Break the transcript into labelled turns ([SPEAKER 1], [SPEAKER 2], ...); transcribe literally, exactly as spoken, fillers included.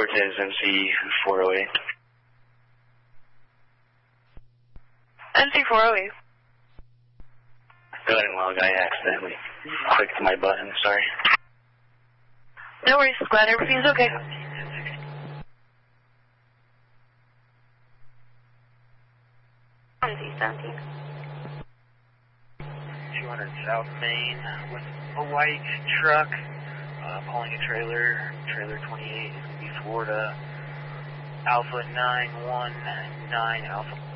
[SPEAKER 1] Cortez, M C four oh eight.
[SPEAKER 2] M C four oh eight.
[SPEAKER 1] Go ahead and log. I accidentally clicked my button, sorry.
[SPEAKER 2] No worries, glad everything's okay.
[SPEAKER 3] seventeen.
[SPEAKER 4] two hundred South Main with a white truck, uh, pulling a trailer, trailer twenty-eight, is going to be Florida, Alpha nine one nine Alpha.